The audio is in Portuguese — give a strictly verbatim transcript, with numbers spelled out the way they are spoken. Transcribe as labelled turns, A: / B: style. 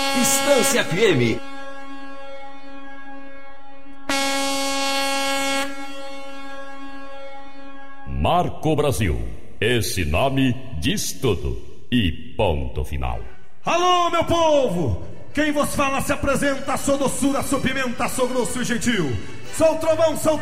A: Estância F M.
B: Marco Brasil. Esse nome diz tudo. E ponto final.
C: Alô, meu povo! Quem vos fala se apresenta, sou doçura, sou pimenta, sou grosso e gentil. Sou trovão, sou